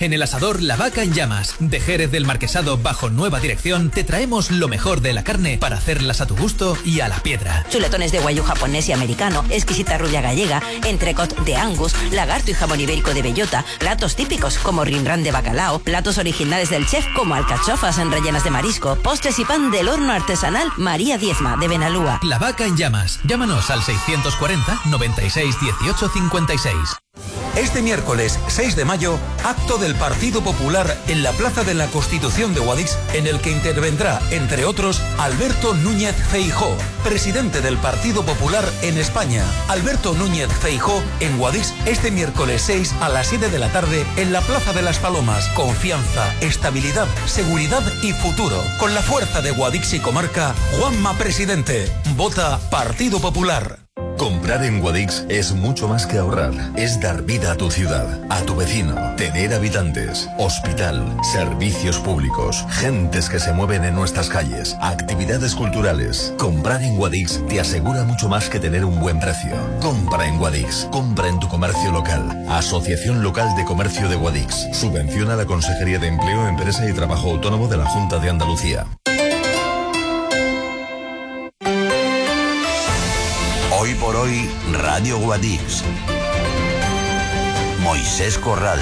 En el asador La Vaca en Llamas, de Jerez del Marquesado bajo nueva dirección, te traemos lo mejor de la carne para hacerlas a tu gusto y a la piedra. Chuletones de guayú japonés y americano, exquisita rubia gallega, entrecot de Angus, lagarto y jamón ibérico de bellota, platos típicos como rinrán de bacalao, platos originales del chef como alcachofas en rellenas de marisco, postres y pan del horno artesanal María Diezma de Benalúa. La Vaca en Llamas. Llámanos al 640 96 18 56. Este miércoles 6 de mayo, acto del Partido Popular en la Plaza de la Constitución de Guadix, en el que intervendrá, entre otros, Alberto Núñez Feijóo, presidente del Partido Popular en España. Alberto Núñez Feijóo en Guadix este miércoles 6 a las 7 de la tarde en la Plaza de las Palomas. Confianza, estabilidad, seguridad y futuro. Con la fuerza de Guadix y comarca, Juanma presidente. Vota Partido Popular. Comprar en Guadix es mucho más que ahorrar. Es dar vida a tu ciudad, a tu vecino, tener habitantes, hospital, servicios públicos, gentes que se mueven en nuestras calles, actividades culturales. Comprar en Guadix te asegura mucho más que tener un buen precio. Compra en Guadix. Compra en tu comercio local. Asociación Local de Comercio de Guadix. Subvenciona la Consejería de Empleo, Empresa y Trabajo Autónomo de la Junta de Andalucía. Hoy por hoy, Radio Guadix. Moisés Corral.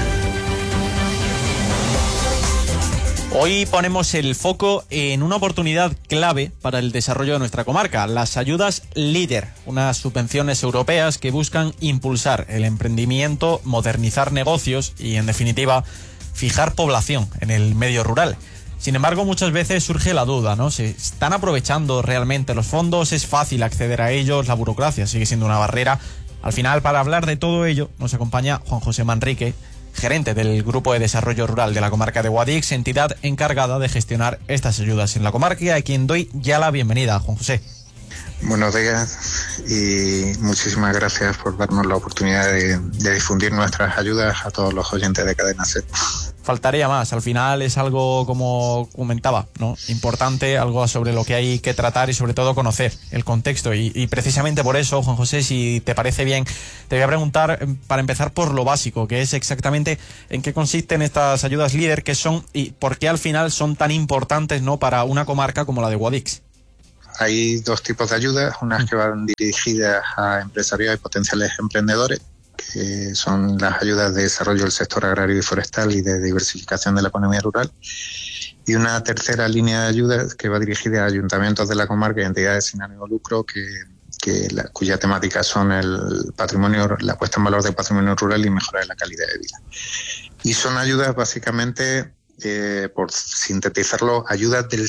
Hoy ponemos el foco en una oportunidad clave para el desarrollo de nuestra comarca, las ayudas LEADER, unas subvenciones europeas que buscan impulsar el emprendimiento, modernizar negocios y, en definitiva, fijar población en el medio rural. Sin embargo, muchas veces surge la duda, ¿no? ¿Se están aprovechando realmente los fondos? ¿Es fácil acceder a ellos? La burocracia sigue siendo una barrera. Al final, para hablar de todo ello, nos acompaña Juan José Manrique, gerente del Grupo de Desarrollo Rural de la comarca de Guadix, entidad encargada de gestionar estas ayudas en la comarca, y a quien doy ya la bienvenida. Juan José. Buenos días y muchísimas gracias por darnos la oportunidad de difundir nuestras ayudas a todos los oyentes de Cadena SER. Faltaría más, al final es algo, como comentaba, ¿no?, importante, algo sobre lo que hay que tratar y sobre todo conocer el contexto, y precisamente por eso, Juan José, si te parece bien, te voy a preguntar, para empezar, por lo básico, que es exactamente en qué consisten estas ayudas LEADER, qué son y por qué al final son tan importantes, ¿no?, para una comarca como la de Guadix. Hay dos tipos de ayudas, unas que van dirigidas a empresarios y potenciales emprendedores, que son las ayudas de desarrollo del sector agrario y forestal y de diversificación de la economía rural, y una tercera línea de ayudas que va dirigida a ayuntamientos de la comarca y entidades sin ánimo de lucro cuya temática son el patrimonio, la puesta en valor del patrimonio rural y mejora de la calidad de vida. Y son ayudas básicamente, por sintetizarlo, ayudas del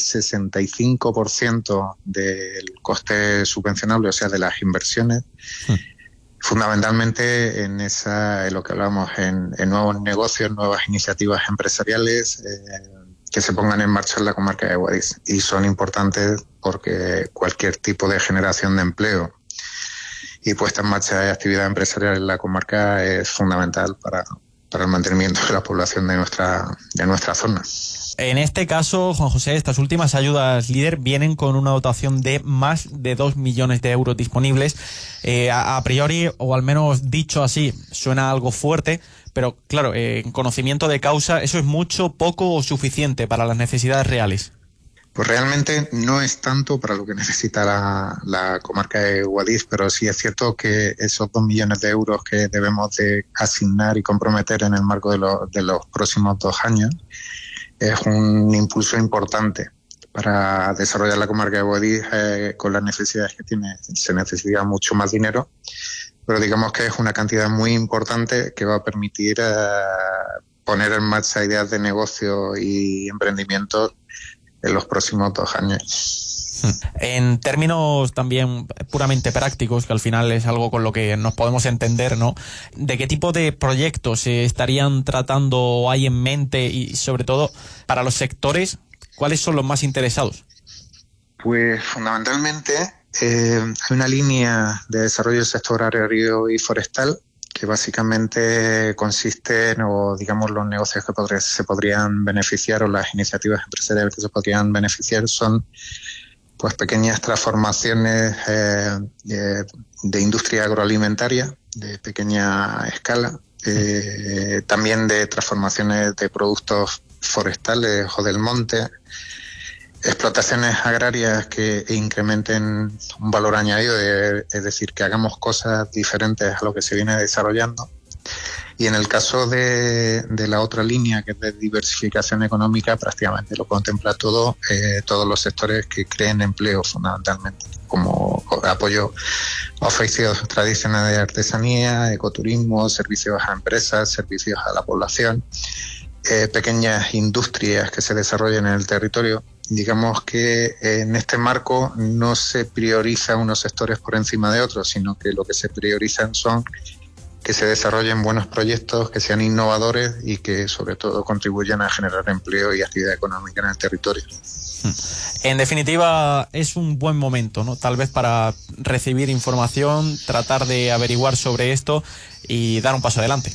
65% del coste subvencionable, o sea, de las inversiones, fundamentalmente en lo que hablamos, en nuevos negocios, nuevas iniciativas empresariales que se pongan en marcha en la comarca de Guadix. Y son importantes porque cualquier tipo de generación de empleo y puesta en marcha de actividad empresarial en la comarca es fundamental para el mantenimiento de la población de nuestra zona. En este caso, Juan José, estas últimas ayudas LEADER vienen con una dotación de más de 2 millones de euros disponibles. A priori, o al menos dicho así, suena algo fuerte, pero claro, en conocimiento de causa, ¿eso es mucho, poco o suficiente para las necesidades reales? Pues realmente no es tanto para lo que necesita la comarca de Guadix, pero sí es cierto que esos 2 millones de euros que debemos de asignar y comprometer en el marco de los próximos 2 años es un impulso importante para desarrollar la comarca de Guadix con las necesidades que tiene. Se necesita mucho más dinero, pero digamos que es una cantidad muy importante que va a permitir poner en marcha ideas de negocio y emprendimiento en los próximos 2 años. En términos también puramente prácticos, que al final es algo con lo que nos podemos entender, ¿no?, ¿de qué tipo de proyectos se estarían tratando o hay en mente? Y sobre todo, para los sectores, ¿cuáles son los más interesados? Pues fundamentalmente hay una línea de desarrollo del sector agrario y forestal que básicamente consiste en, o digamos, los negocios que se podrían beneficiar, o las iniciativas empresariales que se podrían beneficiar, son pues pequeñas transformaciones de industria agroalimentaria de pequeña escala, también de transformaciones de productos forestales o del monte, explotaciones agrarias que incrementen un valor añadido, es decir, que hagamos cosas diferentes a lo que se viene desarrollando. Y en el caso de la otra línea, que es de diversificación económica, prácticamente lo contempla todo, todos los sectores que creen empleo fundamentalmente, como apoyo a oficios tradicionales de artesanía, ecoturismo, servicios a empresas, servicios a la población, pequeñas industrias que se desarrollen en el territorio. Digamos que en este marco no se prioriza unos sectores por encima de otros, sino que lo que se priorizan son que se desarrollen buenos proyectos, que sean innovadores y que sobre todo contribuyan a generar empleo y actividad económica en el territorio. En definitiva, es un buen momento, ¿no? Tal vez para recibir información, tratar de averiguar sobre esto y dar un paso adelante.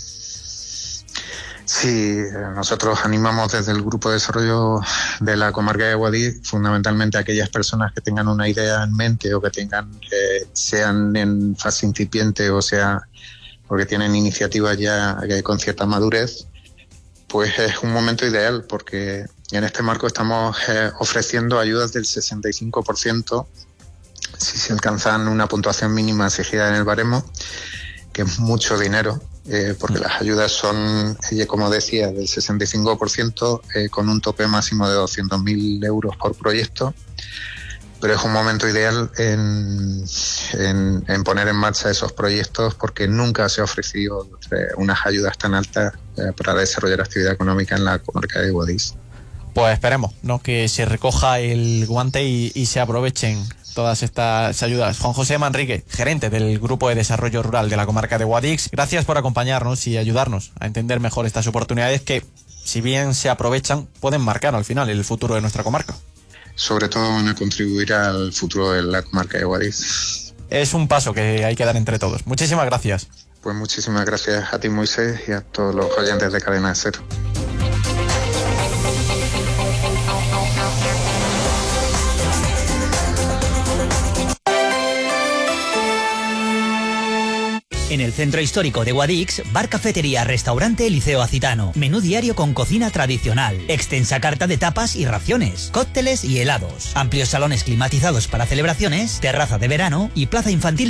Sí, nosotros animamos desde el Grupo de Desarrollo de la Comarca de Guadix fundamentalmente a aquellas personas que tengan una idea en mente o que sean en fase incipiente o sea porque tienen iniciativas ya con cierta madurez, pues es un momento ideal porque en este marco estamos ofreciendo ayudas del 65% si se alcanzan una puntuación mínima exigida en el baremo, que es mucho dinero, porque las ayudas son, como decía, del 65% con un tope máximo de 200.000 euros por proyecto. Pero es un momento ideal en poner en marcha esos proyectos porque nunca se ha ofrecido unas ayudas tan altas para desarrollar actividad económica en la comarca de Guadix. Pues esperemos, ¿no?, que se recoja el guante y se aprovechen todas estas ayudas. Juan José Manrique, gerente del Grupo de Desarrollo Rural de la comarca de Guadix, gracias por acompañarnos y ayudarnos a entender mejor estas oportunidades que, si bien se aprovechan, pueden marcar al final el futuro de nuestra comarca. Sobre todo van a contribuir al futuro de la comarca de Guadix. Es un paso que hay que dar entre todos. Muchísimas gracias. Pues muchísimas gracias a ti, Moisés, y a todos los oyentes de Cadena SER. En el centro histórico de Guadix, bar, cafetería, restaurante Liceo Acitano, menú diario con cocina tradicional, extensa carta de tapas y raciones, cócteles y helados, amplios salones climatizados para celebraciones, terraza de verano y plaza infantil